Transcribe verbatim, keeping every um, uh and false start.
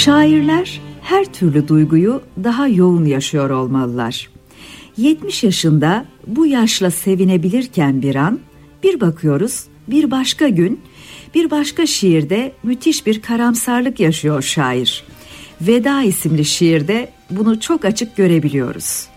Şairler her türlü duyguyu daha yoğun yaşıyor olmalılar. yetmiş yaşında bu yaşla sevinebilirken bir an, bir bakıyoruz bir başka gün, bir başka şiirde müthiş bir karamsarlık yaşıyor şair. Veda isimli şiirde bunu çok açık görebiliyoruz.